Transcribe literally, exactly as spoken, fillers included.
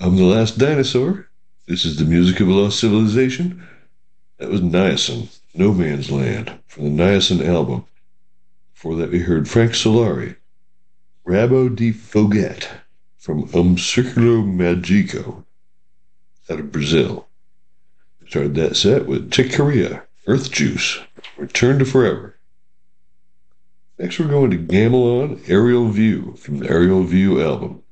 I'm the Last Dinosaur. This is the music of a lost civilization. That was Niacin, No Man's Land, from the Niacin album. Before that, we heard Frank Solari, Rabo di Foguete, from Um Circulo Magico, out of Brazil. Started that set with Chicoria, Earth Juice, Return to Forever. Next, we're going to Gamelan, Aerial View, from the Aerial View album.